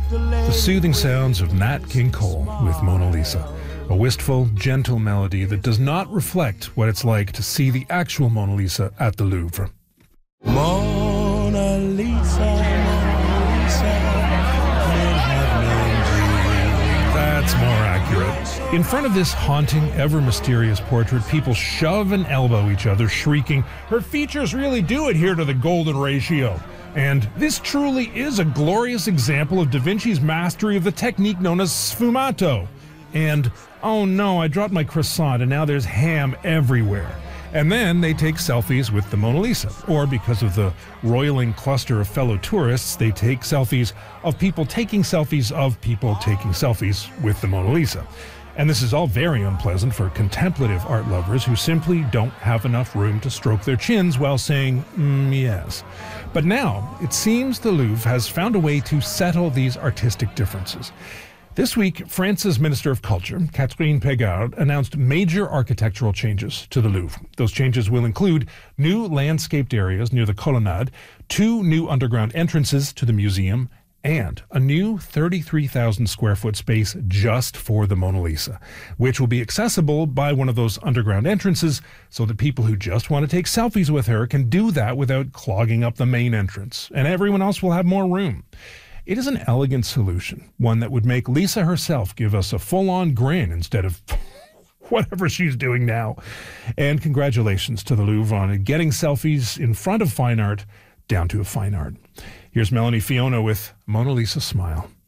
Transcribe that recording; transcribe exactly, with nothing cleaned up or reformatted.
The soothing sounds of Nat King Cole with Mona Lisa. A wistful, gentle melody that does not reflect what it's like to see the actual Mona Lisa at the Louvre. Mona Lisa, Mona Lisa, men have named you. That's more accurate. In front of this haunting, ever-mysterious portrait, people shove and elbow each other, shrieking, "Her features really do adhere to the golden ratio." And this truly is a glorious example of Da Vinci's mastery of the technique known as sfumato. And, oh no, I dropped my croissant and now there's ham everywhere. And then they take selfies with the Mona Lisa. Or because of the roiling cluster of fellow tourists, they take selfies of people taking selfies of people taking selfies with the Mona Lisa. And this is all very unpleasant for contemplative art lovers who simply don't have enough room to stroke their chins while saying, mm, yes. But now, it seems the Louvre has found a way to settle these artistic differences. This week, France's Minister of Culture, Catherine Pégard, announced major architectural changes to the Louvre. Those changes will include new landscaped areas near the colonnade, two new underground entrances to the museum, and a new thirty-three thousand square foot space just for the Mona Lisa, which will be accessible by one of those underground entrances so that people who just want to take selfies with her can do that without clogging up the main entrance, and everyone else will have more room. It is an elegant solution, one that would make Lisa herself give us a full-on grin instead of whatever she's doing now. And congratulations to the Louvre on getting selfies in front of fine art down to a fine art. Here's Melanie Fiona with Mona Lisa Smile.